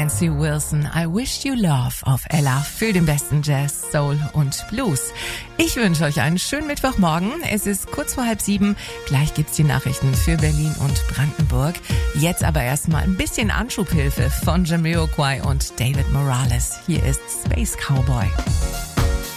Nancy Wilson, I Wish You Love auf Ella für den besten Jazz, Soul und Blues. Ich wünsche euch einen schönen Mittwochmorgen. Es ist kurz vor 6:30. Gleich gibt's die Nachrichten für Berlin und Brandenburg. Jetzt aber erstmal ein bisschen Anschubhilfe von Jamiroquai und David Morales. Hier ist Space Cowboy.